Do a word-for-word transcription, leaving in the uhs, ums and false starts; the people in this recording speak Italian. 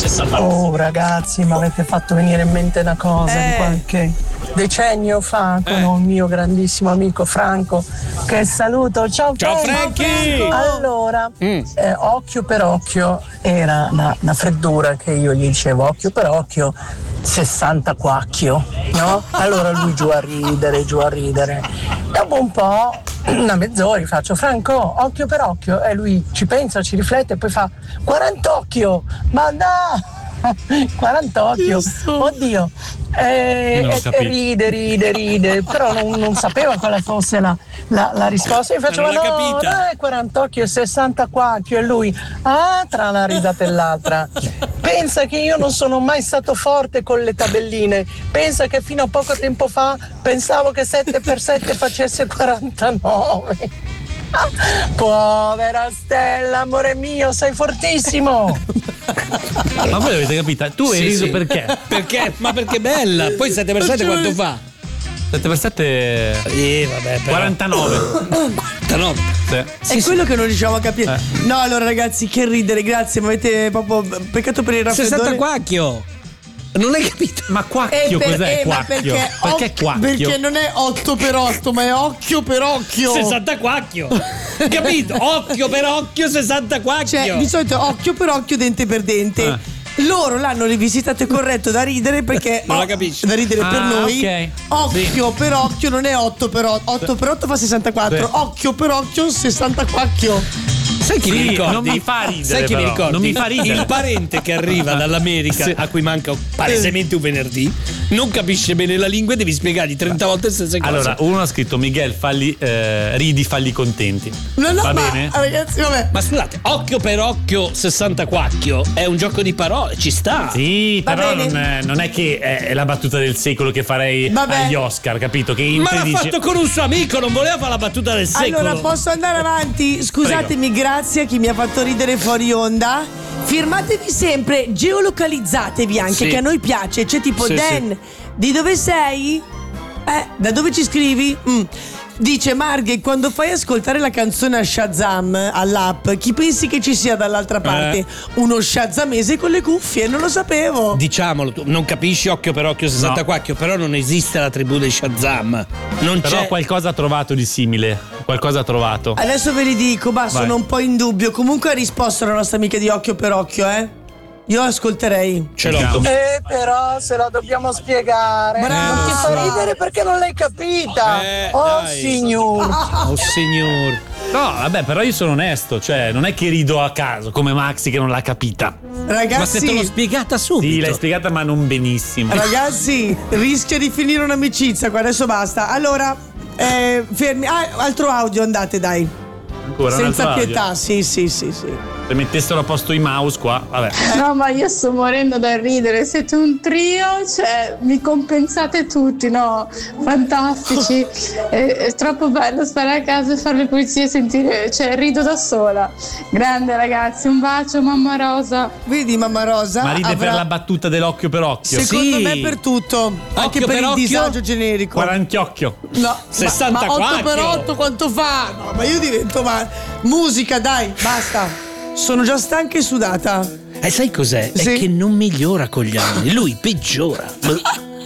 Oh ragazzi, mi avete fatto venire in mente una cosa Eh. di qualche decennio fa con Eh. un mio grandissimo amico Franco, che saluto. Ciao, Ciao, Franco. Franchi! Allora, Mm. eh, occhio per occhio era una, una freddura che io gli dicevo, occhio per occhio, sessanta quacchio, no? Allora lui giù a ridere, giù a ridere. Dopo un po', una mezz'ora, gli faccio Franco, occhio per occhio, e lui ci pensa, ci riflette e poi fa quarantocchio, ma no! quarantocchio, oddio, e, Non ho e- e capito. ride, ride, ride, però non, non sapeva quale fosse la, la, la risposta. Io facevo Non l'ha no, capita. non è quarantocchio, è sessanta quacchio, e lui, ah, tra una risata e l'altra. Pensa che io non sono mai stato forte con le tabelline, pensa che fino a poco tempo fa pensavo che sette per sette facesse quarantanove. Povera Stella, amore mio, sei fortissimo. Ma voi l'avete capita? Tu hai Sì, riso sì. perché? Perché? Ma perché è bella? Poi sette per sette quanto fa? sette per sette Eh, vabbè, però. quarantanove. quarantanove. Sì. È quello che non riusciamo a capire. Eh. No, allora ragazzi, che ridere, grazie, mi avete proprio peccato per il raffreddore. sessanta quacchio. Non hai capito? Ma Eh, quacchio per- cos'è eh, ma quacchio? perché, Perché oc- quacchio? Perché non è otto per otto, ma è occhio per occhio. sessanta quacchio. Capito? Occhio per occhio, sessanta quacchio. Cioè, di solito occhio per occhio, dente per dente. Ah. Loro l'hanno rivisitato e corretto da ridere perché Non la oh, capisci. da ridere per Ah, noi. ok. Occhio per occhio non è otto per otto. otto per otto fa sessantaquattro. Sì. Occhio per occhio sessanta quacchio. Sai chi Sì, mi ricordi? non mi fa ridere, Sai chi mi però. ricordi? Non mi fa ridere. Il parente che arriva dall'America, Sì. a cui manca palesemente un venerdì, non capisce bene la lingua e devi spiegargli trenta volte le stesse cose. Allora, uno ha scritto Miguel, falli, eh, ridi, falli contenti. No, no, Va ma bene? ragazzi, vabbè. Ma scusate, occhio per occhio, sessanta quacchio è un gioco di parole, ci sta. Sì, Va però bene. non è, non è che è la battuta del secolo che farei Vabbè. agli Oscar, capito? Che Ma Inter l'ha dice... fatto con un suo amico, non voleva fare la battuta del secolo. Allora, posso andare avanti? Scusatemi, grazie a chi mi ha fatto ridere fuori onda. Firmatevi sempre, geolocalizzatevi anche, Sì. che a noi piace. C'è tipo Sì, Dan, di dove sei? Eh, da dove ci scrivi? Mm. Dice Marghe, quando fai ascoltare la canzone a Shazam all'app, chi pensi che ci sia dall'altra parte? Eh. Uno Shazamese con le cuffie, non lo sapevo. Diciamolo, tu non capisci occhio per occhio, sessanta quacchio, però non esiste la tribù dei Shazam. Non Però c'è. qualcosa ha trovato di simile. Qualcosa ha trovato. Adesso ve li dico, ma Vai. sono un po' in dubbio. Comunque ha risposto la nostra amica di Occhio per Occhio, eh? Io ascolterei. Ce l'ho. Eh, però se la dobbiamo spiegare. Bravo. Non ti fa ridere perché non l'hai capita. Eh, oh dai. signor. Oh signor. No, vabbè, però io sono onesto, cioè non è che rido a caso come Maxi che non l'ha capita. Ragazzi, Ma se te l'ho spiegata subito. Sì, l'hai spiegata ma non benissimo. Ragazzi, rischia di finire un'amicizia qua, adesso basta. Allora, eh, fermi. Ah, altro audio, andate, dai. Ancora un Senza altro pietà, audio. sì, sì, sì, sì. Se mettessero a posto i mouse qua, vabbè. No, ma io sto morendo dal ridere, siete un trio, cioè mi compensate tutti, no? Fantastici, è, è troppo bello stare a casa e fare le pulizie e sentire, cioè rido da sola. Grande ragazzi, un bacio mamma Rosa. Vedi, mamma Rosa? Ma ride avrà- per la battuta dell'occhio per occhio. Secondo Sì. me per tutto, anche Occhio per, per il occhio. disagio generico. quarantiocchio. No, sessanta ma, ma otto per quacchio. otto quanto fa? No, ma io divento ma musica, dai, basta. Sono già stanca e sudata. E sai cos'è? Sì. È che non migliora con gli anni, lui peggiora.